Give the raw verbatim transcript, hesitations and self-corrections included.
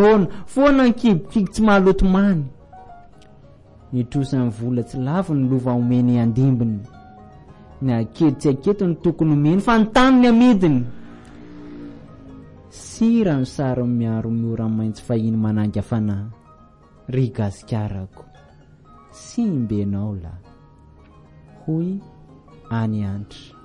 foana foana ny kibokiky tsy mahalotomany. Nitrosany vola tsy lavo ny lova omeny andimbiny. Ny aketo tsy aketo ny tokony omeny fa ny tany ny amidiny. Sira ny sary miaro miora maintsy fahiny manangy afanahy. Ry gasikarako simbenao la hoy any antry.